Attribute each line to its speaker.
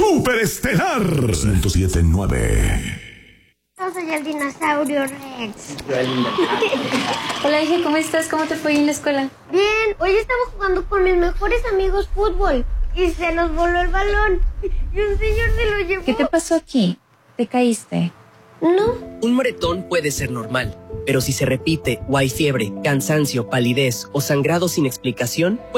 Speaker 1: Superestelar 1079.
Speaker 2: Yo soy el dinosaurio Rex.
Speaker 3: Hola, hija, ¿cómo estás? ¿Cómo te fue en la escuela?
Speaker 2: Bien, hoy estaba jugando con mis mejores amigos fútbol y se nos voló el balón y un señor se lo llevó.
Speaker 3: ¿Qué te pasó aquí? ¿Te caíste?
Speaker 2: No.
Speaker 4: Un moretón puede ser normal, pero si se repite o hay fiebre, cansancio, palidez o sangrado sin explicación,